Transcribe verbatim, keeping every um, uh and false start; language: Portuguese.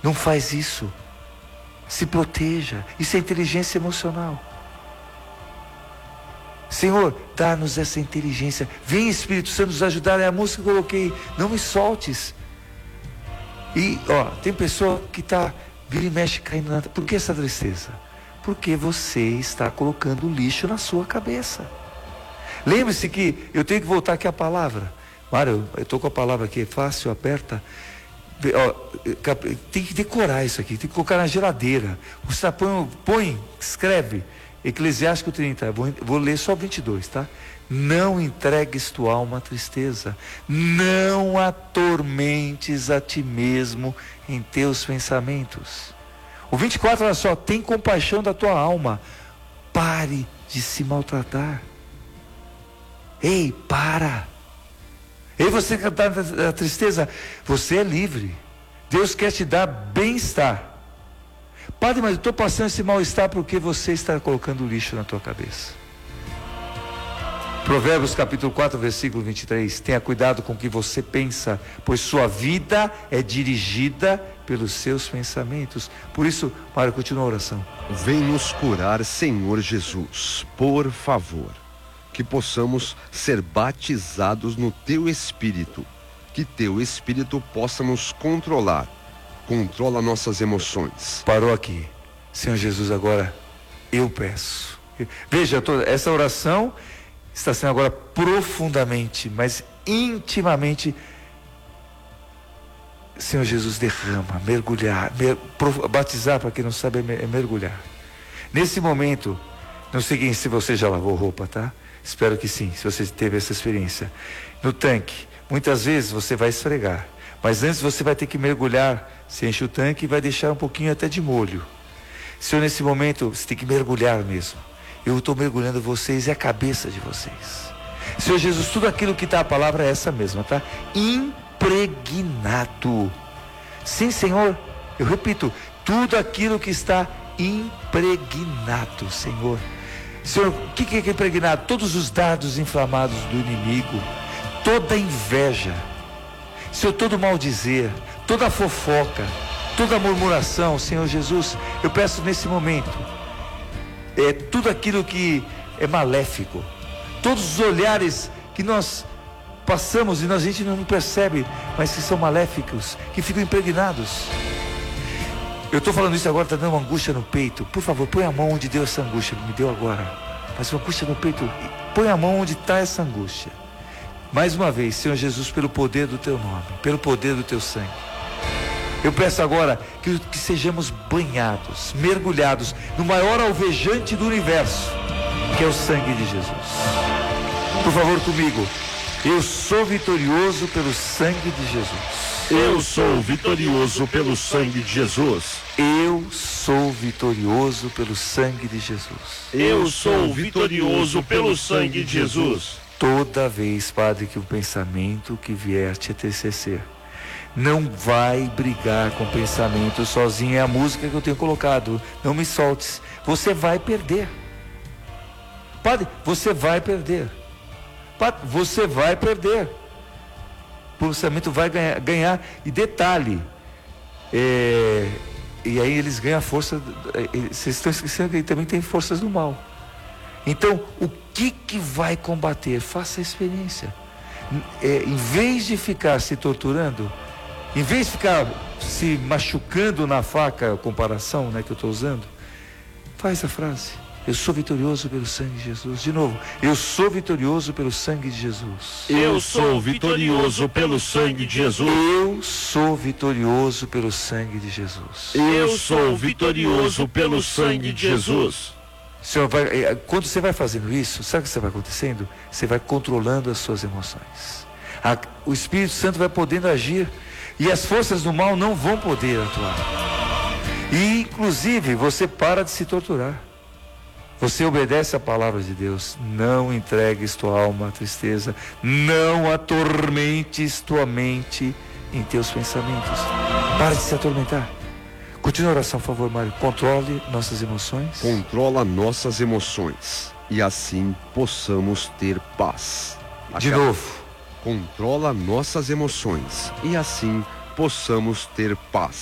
Não faz isso. Se proteja. Isso é inteligência emocional. Senhor, dá-nos essa inteligência. Vem, Espírito Santo, nos ajudar. É a música que eu coloquei. Não me soltes. E, ó, tem pessoa que está, vira e mexe, caindo na... Por que essa tristeza? Porque você está colocando lixo na sua cabeça. Lembre-se que eu tenho que voltar aqui à palavra. Mário, eu estou com a palavra aqui, é fácil, aperta. Ó, tem que decorar isso aqui, tem que colocar na geladeira. Você põe, põe escreve, Eclesiástico trinta, vou, vou ler só vinte e dois, tá? Não entregues tua alma à tristeza, não atormentes a ti mesmo em teus pensamentos. O vinte e quatro, olha só, tem compaixão da tua alma, pare de se maltratar. Ei, para. Ei, você que está na tristeza, você é livre. Deus quer te dar bem-estar. Padre, mas eu estou passando esse mal-estar porque você está colocando lixo na tua cabeça. Provérbios capítulo quatro, versículo vinte e três. Tenha cuidado com o que você pensa, pois sua vida é dirigida pelos seus pensamentos. Por isso, Mário, continua a oração. Vem nos curar, Senhor Jesus, por favor. Que possamos ser batizados no Teu Espírito. Que Teu Espírito possa nos controlar. Controla nossas emoções. Parou aqui. Senhor Jesus, agora eu peço. Veja, toda essa oração está sendo agora profundamente, mas intimamente. Senhor Jesus, derrama, mergulhar, mer, pro, batizar, para quem não sabe, é mergulhar. Nesse momento, não sei se você já lavou roupa, tá? Espero que sim, se você teve essa experiência. No tanque, muitas vezes você vai esfregar, mas antes você vai ter que mergulhar. Você enche o tanque e vai deixar um pouquinho até de molho. Senhor, nesse momento, você tem que mergulhar mesmo. Eu estou mergulhando vocês e a cabeça de vocês. Senhor Jesus, tudo aquilo que está a palavra é essa mesma, tá? Impregnado. Sim, Senhor, eu repito, tudo aquilo que está impregnado, Senhor. Senhor, o que é impregnado? Todos os dardos inflamados do inimigo, toda inveja, Senhor, todo maldizer, toda fofoca, toda murmuração, Senhor Jesus, eu peço nesse momento, é, tudo aquilo que é maléfico, todos os olhares que nós passamos e nós, a gente não percebe, mas que são maléficos, que ficam impregnados. Eu estou falando isso agora, está dando uma angústia no peito. Por favor, põe a mão onde deu essa angústia, me deu agora. Mas uma angústia no peito, põe a mão onde está essa angústia. Mais uma vez, Senhor Jesus, pelo poder do Teu nome, pelo poder do Teu sangue. Eu peço agora que, que sejamos banhados, mergulhados no maior alvejante do universo, que é o sangue de Jesus. Por favor, comigo. Eu sou vitorioso pelo sangue de Jesus. Eu sou vitorioso pelo sangue de Jesus. Eu sou vitorioso pelo sangue de Jesus. Eu sou vitorioso pelo sangue de Jesus. Toda vez, Padre, que o pensamento que vier te entristecer, não vai brigar com o pensamento sozinho. É a música que eu tenho colocado. Não me soltes. Você vai perder. Padre, você vai perder. Padre, você vai perder. O pensamento vai ganhar, ganhar. E detalhe, é, e aí eles ganham a força. Vocês estão esquecendo que ele também tem forças do mal. Então, o que que vai combater? Faça a experiência. É, em vez de ficar se torturando, em vez de ficar se machucando na faca, a comparação, né, que eu estou usando, faz a frase. Eu sou vitorioso pelo sangue de Jesus. De novo, eu sou vitorioso pelo sangue de Jesus. Eu sou vitorioso pelo sangue de Jesus. Eu sou vitorioso pelo sangue de Jesus. Eu sou vitorioso pelo sangue de Jesus. Senhor, vai, quando você vai fazendo isso, sabe o que você vai acontecendo? Você vai controlando as suas emoções. A, o Espírito Santo vai podendo agir e as forças do mal não vão poder atuar. E, inclusive, você para de se torturar. Você obedece a palavra de Deus. Não entregues tua alma à tristeza. Não atormentes tua mente em teus pensamentos. Para de se atormentar. Continua a oração, por favor, Mário. Controle nossas emoções. Controla nossas emoções. E assim possamos ter paz. De Aquela... novo. Controla nossas emoções. E assim possamos ter paz.